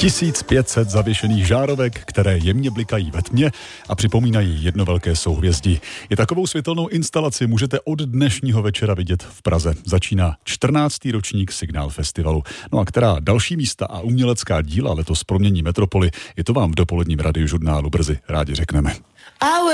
1500 zavěšených žárovek, které jemně blikají ve tmě a připomínají jedno velké souhvězdí. I takovou světelnou instalaci můžete od dnešního večera vidět v Praze. Začíná 14. ročník Signál festivalu. No a která další místa a umělecká díla letos promění metropoli, je to vám v dopoledním radiožurnálu brzy rádi řekneme.